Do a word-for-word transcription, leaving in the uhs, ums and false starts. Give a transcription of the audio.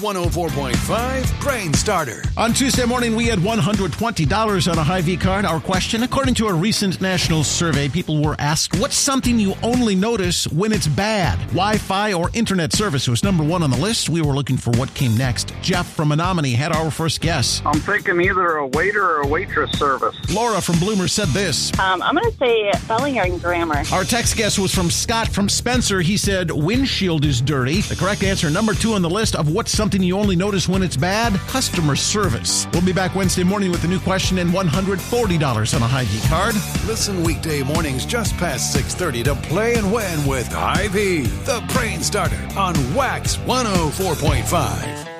one oh four point five Brain Starter. On Tuesday morning, we had one hundred twenty dollars on a Hy-Vee card. Our question, according to a recent national survey, people were asked, what's something you only notice when it's bad? Wi-Fi or internet service was number one on the list. We were looking for what came next. Jeff from Menominee had our first guess. I'm thinking either a waiter or a waitress service. Laura from Bloomer said this. Um, I'm going to say spelling and grammar. Our text guess was from Scott from Spencer. He said windshield is dirty. The correct answer, number two on the list of what's something you only notice when it's bad, customer service. We'll be back Wednesday morning with a new question and one hundred forty dollars on a Hy-Vee card. Listen weekday mornings just past six thirty to Play and Win with Hy-Vee, the Brain Starter on Wax one oh four point five.